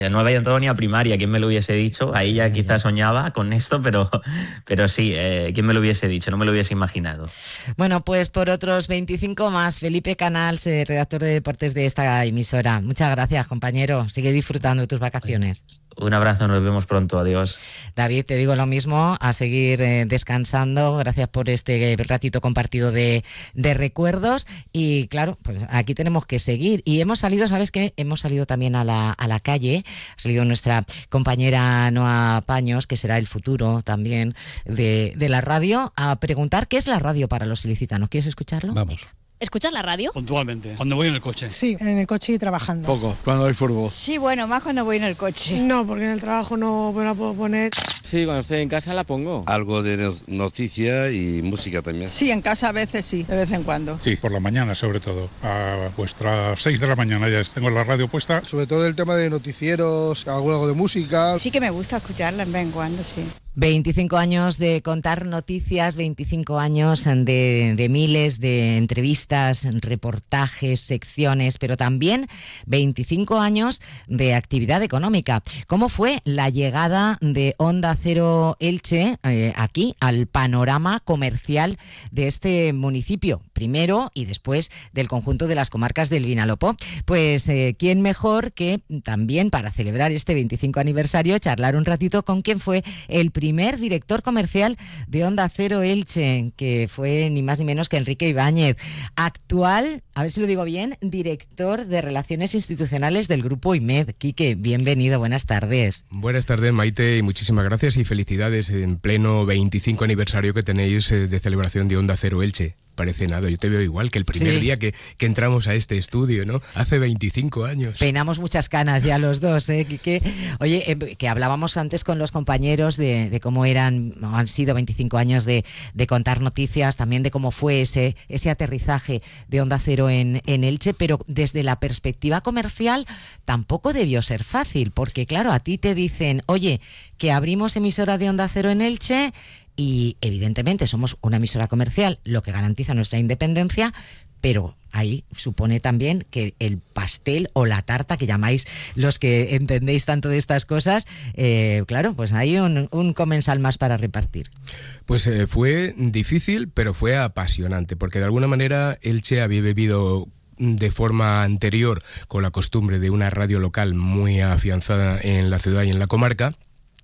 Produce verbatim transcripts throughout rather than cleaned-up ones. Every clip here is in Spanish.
No había entrado ni a primaria, ¿quién me lo hubiese dicho? Ahí ya quizás soñaba con esto, pero, pero sí, eh, ¿quién me lo hubiese dicho? No me lo hubiese imaginado. Bueno, pues por otros veinticinco más, Felipe Canals, eh, redactor de deportes de esta emisora. Muchas gracias, compañero. Sigue disfrutando de tus vacaciones. Un abrazo, nos vemos pronto, adiós. David, te digo lo mismo, a seguir eh, descansando. Gracias por este ratito compartido de, de recuerdos. Y claro, pues aquí tenemos que seguir. Y hemos salido, ¿sabes qué? Hemos salido también a la, a la calle. Ha salido nuestra compañera Noa Paños, que será el futuro también de, de la radio, a preguntar qué es la radio para los ilicitanos. ¿Quieres escucharlo? Vamos. ¿Escuchas la radio? Puntualmente, cuando voy en el coche. Sí, en el coche y trabajando. Poco, cuando hay furbo. Sí, bueno, más cuando voy en el coche. No, porque en el trabajo no me la puedo poner. Sí, cuando estoy en casa la pongo. Algo de noticia y música también. Sí, en casa a veces sí, de vez en cuando. Sí, por la mañana sobre todo. A vuestras seis de la mañana ya tengo la radio puesta. Sobre todo el tema de noticieros, algo, algo de música. Sí que me gusta escucharla en vez en cuando, sí. veinticinco años de contar noticias, veinticinco años de, de miles de entrevistas, reportajes, secciones, pero también veinticinco años de actividad económica. ¿Cómo fue la llegada de Onda Cero Elche eh, aquí al panorama comercial de este municipio? Primero y después del conjunto de las comarcas del Vinalopó. Pues eh, quién mejor que también para celebrar este veinticinco aniversario charlar un ratito con quien fue el primer director comercial de Onda Cero Elche, que fue ni más ni menos que Enrique Ibáñez, actual, a ver si lo digo bien, director de Relaciones Institucionales del Grupo I M E D. Quique, bienvenido, buenas tardes. Buenas tardes, Maite, y muchísimas gracias y felicidades en pleno veinticinco aniversario que tenéis de celebración de Onda Cero Elche. Parece nada, yo te veo igual que el primer sí. día que, que entramos a este estudio, ¿no? Hace veinticinco años. Peinamos muchas canas ya los dos, ¿eh, Quique? Oye, eh, que hablábamos antes con los compañeros de, de cómo eran, han sido veinticinco años de, de contar noticias, también de cómo fue ese, ese aterrizaje de Onda Cero en, en Elche, pero desde la perspectiva comercial tampoco debió ser fácil, porque claro, a ti te dicen, oye, que abrimos emisora de Onda Cero en Elche. Y evidentemente somos una emisora comercial, lo que garantiza nuestra independencia, pero ahí supone también que el pastel o la tarta que llamáis los que entendéis tanto de estas cosas, eh, claro, pues hay un, un comensal más para repartir. Pues eh, fue difícil, pero fue apasionante, porque de alguna manera Elche había vivido de forma anterior con la costumbre de una radio local muy afianzada en la ciudad y en la comarca.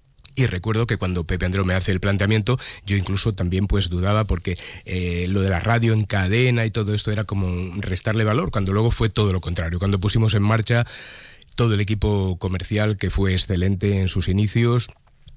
Y recuerdo que cuando Pepe Andreu me hace el planteamiento, yo incluso también pues dudaba porque eh, lo de la radio en cadena y todo esto era como restarle valor, cuando luego fue todo lo contrario. Cuando pusimos en marcha todo el equipo comercial, que fue excelente en sus inicios.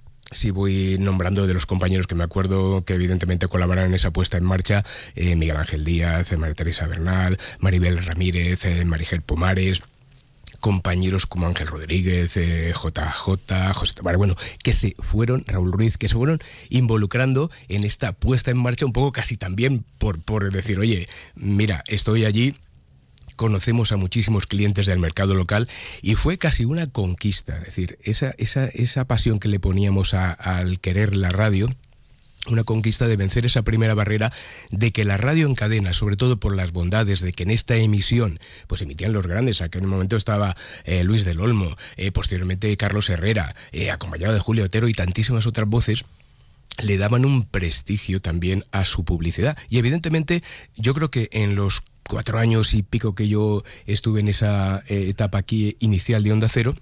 Si voy nombrando de los compañeros que me acuerdo que evidentemente colaboraron en esa puesta en marcha, eh, Miguel Ángel Díaz, María Teresa Bernal, Maribel Ramírez, eh, Marigel Pomares, compañeros como Ángel Rodríguez, eh, J J, José Tomás, bueno, que se fueron, Raúl Ruiz, que se fueron involucrando en esta puesta en marcha un poco casi también por, por decir, oye, mira, estoy allí, conocemos a muchísimos clientes del mercado local y fue casi una conquista, es decir, esa, esa, esa pasión que le poníamos a, al querer la radio, una conquista de vencer esa primera barrera de que la radio en cadena, sobre todo por las bondades de que en esta emisión pues emitían los grandes, aquí en el momento estaba eh, Luis del Olmo, eh, posteriormente Carlos Herrera, eh, acompañado de Julio Otero y tantísimas otras voces, le daban un prestigio también a su publicidad. Y evidentemente yo creo que en los cuatro años y pico que yo estuve en esa eh, etapa aquí inicial de Onda Cero,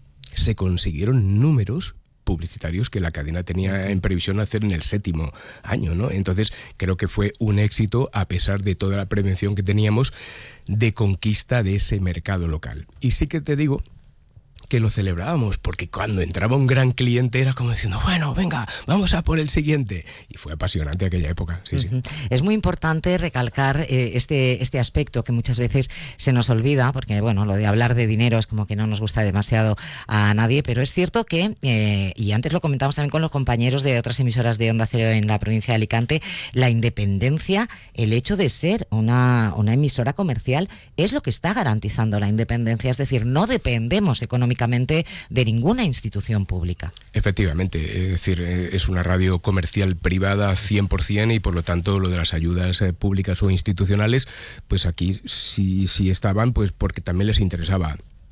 se consiguieron números publicitarios que la cadena tenía en previsión hacer en el séptimo año, ¿no? Entonces creo que fue un éxito a pesar de toda la prevención que teníamos de conquista de ese mercado local. Y sí que te digo que lo celebrábamos, porque cuando entraba un gran cliente era como diciendo, bueno, venga, vamos a por el siguiente. Y fue apasionante aquella época, sí, uh-huh. sí. Es muy importante recalcar eh, este, este aspecto que muchas veces se nos olvida, porque bueno, lo de hablar de dinero es como que no nos gusta demasiado a nadie, pero es cierto que, eh, y antes lo comentamos también con los compañeros de otras emisoras de Onda Cero en la provincia de Alicante, la independencia, el hecho de ser una, una emisora comercial es lo que está garantizando la independencia, es decir, no dependemos económicamente de ninguna institución pública. Efectivamente, es decir, es una radio comercial privada cien por ciento y por lo tanto lo de las ayudas públicas o institucionales, pues aquí sí, sí estaban, pues porque también les interesaba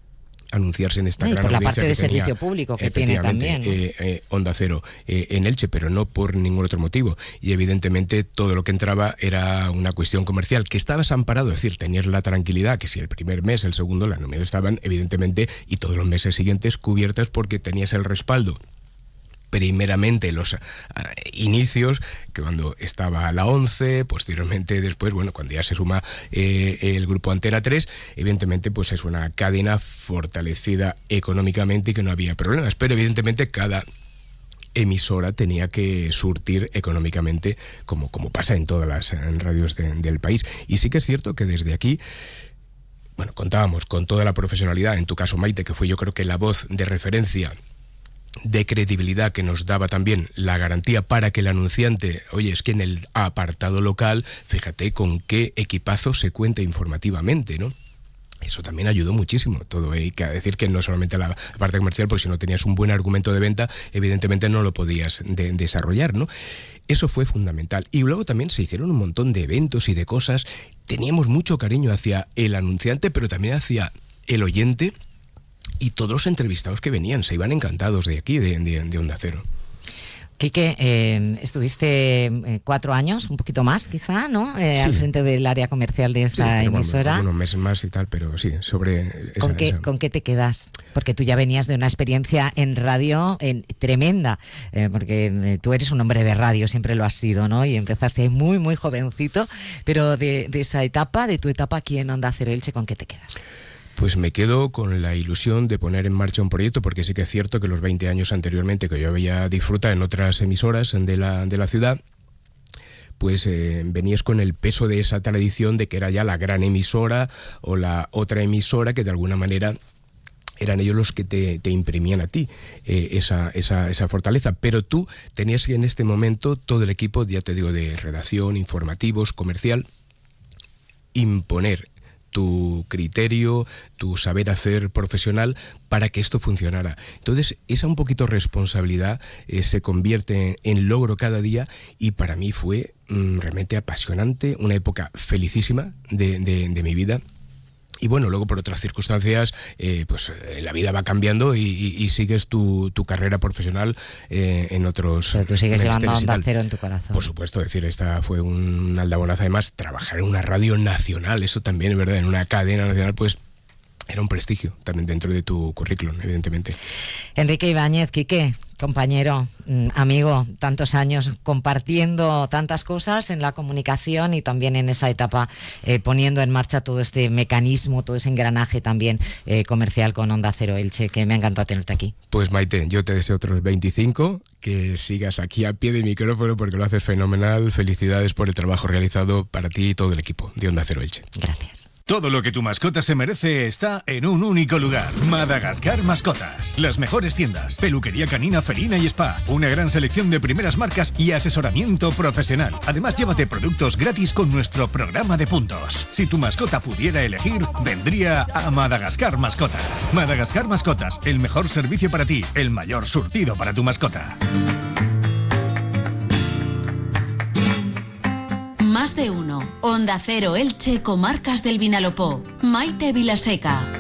anunciarse en esta y gran por la audiencia parte de que tenía, servicio público que tiene también, ¿no? eh, eh, Onda Cero eh, en Elche, pero no por ningún otro motivo. Y evidentemente todo lo que entraba era una cuestión comercial, que estabas amparado, es decir, tenías la tranquilidad que si el primer mes, el segundo, las nóminas estaban evidentemente, y todos los meses siguientes cubiertas porque tenías el respaldo. Primeramente los uh, inicios, que cuando estaba la once, posteriormente después, bueno, cuando ya se suma eh, el grupo Antena tres, evidentemente pues es una cadena fortalecida económicamente y que no había problemas, pero evidentemente cada emisora tenía que surtir económicamente, como, como pasa en todas las en radios de, del país. Y sí que es cierto que desde aquí, bueno, contábamos con toda la profesionalidad, en tu caso Maite, que fue yo creo que la voz de referencia, de credibilidad, que nos daba también la garantía para que el anunciante, oye, es que en el apartado local, fíjate con qué equipazo se cuenta informativamente, ¿no? Eso también ayudó muchísimo. Todo hay que decir que no solamente la parte comercial, porque si no tenías un buen argumento de venta, evidentemente no lo podías de, desarrollar, ¿no? Eso fue fundamental. Y luego también se hicieron un montón de eventos y de cosas. Teníamos mucho cariño hacia el anunciante, pero también hacia el oyente. Y todos los entrevistados que venían se iban encantados de aquí, de, de, de Onda Cero. Quique, eh, estuviste eh, cuatro años, un poquito más quizá, ¿no? Eh, sí. Al frente del área comercial de esta sí, emisora. Bueno, unos meses más y tal, pero sí, sobre esa, ¿Con qué, esa... ¿Con qué te quedas? Porque tú ya venías de una experiencia en radio en, tremenda, eh, porque eh, tú eres un hombre de radio, siempre lo has sido, ¿no? Y empezaste muy, muy jovencito, pero de, de esa etapa, de tu etapa aquí en Onda Cero Elche, ¿con qué te quedas? Pues me quedo con la ilusión de poner en marcha un proyecto, porque sí que es cierto que los veinte años anteriormente que yo había disfrutado en otras emisoras de la, de la ciudad, pues eh, venías con el peso de esa tradición de que era ya la gran emisora o la otra emisora que de alguna manera eran ellos los que te, te imprimían a ti eh, esa, esa, esa fortaleza. Pero tú tenías en este momento todo el equipo, ya te digo, de redacción, informativos, comercial, imponer tu criterio, tu saber hacer profesional para que esto funcionara. Entonces, esa un poquito responsabilidad eh, se convierte en logro cada día y para mí fue mm, realmente apasionante, una época felicísima de, de, de mi vida. Y bueno, luego por otras circunstancias, eh, pues eh, la vida va cambiando y, y, y sigues tu, tu carrera profesional eh, en otros... Pero tú sigues llevando Onda Cero en tu corazón. Por supuesto, es decir, esta fue un aldabonazo. Además, trabajar en una radio nacional, eso también, ¿verdad? En una cadena nacional, pues era un prestigio también dentro de tu currículum, evidentemente. Enrique Ibáñez, Quique, compañero, amigo, tantos años compartiendo tantas cosas en la comunicación y también en esa etapa eh, poniendo en marcha todo este mecanismo, todo ese engranaje también eh, comercial con Onda Cero Elche, que me ha encantado tenerte aquí. Pues Maite, yo te deseo otros veinticinco, que sigas aquí a pie de micrófono porque lo haces fenomenal. Felicidades por el trabajo realizado para ti y todo el equipo de Onda Cero Elche. Gracias. Todo lo que tu mascota se merece está en un único lugar. Madagascar Mascotas. Las mejores tiendas, peluquería canina, felina y spa. Una gran selección de primeras marcas y asesoramiento profesional. Además, llévate productos gratis con nuestro programa de puntos. Si tu mascota pudiera elegir, vendría a Madagascar Mascotas. Madagascar Mascotas, el mejor servicio para ti, el mayor surtido para tu mascota. Más de uno. Onda Cero Elche, Comarcas del Vinalopó. Maite Vilaseca.